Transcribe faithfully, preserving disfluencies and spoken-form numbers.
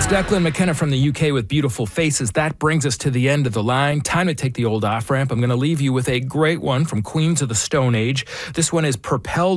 That's Declan McKenna from the U K with Beautiful Faces. That brings us to the end of the line. Time to take the old off-ramp. I'm going to leave you with a great one from Queens of the Stone Age. This one is Propelled